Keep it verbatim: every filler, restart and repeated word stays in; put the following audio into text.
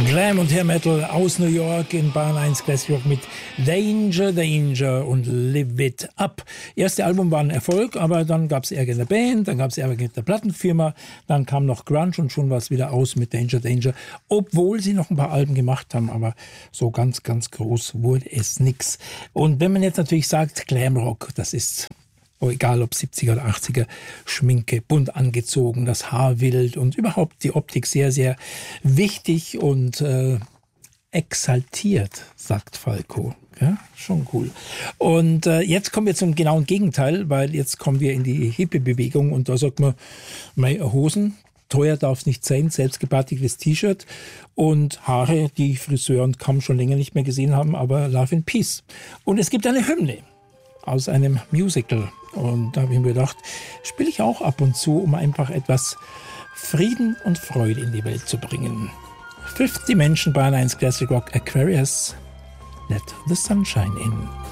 Glam und Hair Metal aus New York in Bayern eins Classic Rock mit Danger, Danger und Live It Up. Erste Album war ein Erfolg, aber dann gab es Ärger in der Band, dann gab es Ärger in der Plattenfirma, dann kam noch Grunge und schon war es wieder aus mit Danger, Danger, obwohl sie noch ein paar Alben gemacht haben, aber so ganz, ganz groß wurde es nix. Und wenn man jetzt natürlich sagt, Glamrock, das ist... Oh, egal ob siebziger oder achtziger, Schminke, bunt angezogen, das Haar wild und überhaupt die Optik sehr, sehr wichtig und äh, exaltiert, sagt Falco. Ja, schon cool. Und äh, jetzt kommen wir zum genauen Gegenteil, weil jetzt kommen wir in die Hippie-Bewegung und da sagt man, meine Hosen, teuer darf es nicht sein, selbstgebartigtes T-Shirt und Haare, die Friseur und Kamm schon länger nicht mehr gesehen haben, aber Love and Peace. Und es gibt eine Hymne aus einem Musical. Und da habe ich mir gedacht, spiele ich auch ab und zu, um einfach etwas Frieden und Freude in die Welt zu bringen. Fifth Dimension Bayern eins Classic Rock Aquarius, Let the Sunshine In.